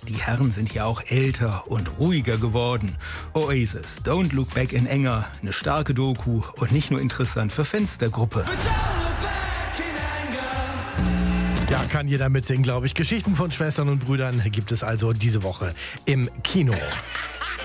die Herren sind ja auch älter und ruhiger geworden. Oasis, Don't Look Back in Anger, eine starke Doku und nicht nur interessant für Fans der Gruppe. Ja, kann jeder mitsingen, glaube ich. Geschichten von Schwestern und Brüdern gibt es also diese Woche im Kino.